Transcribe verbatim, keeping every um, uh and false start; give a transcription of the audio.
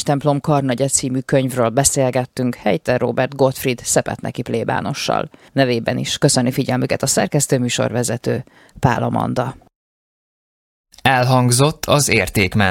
templom karnagya című könyvről beszélgettünk Heiter Róbert Gottfried szepetneki plébánossal. Nevében is köszöni figyelmüket a szerkesztőműsorvezető Pál Amanda. Elhangzott az Értékmen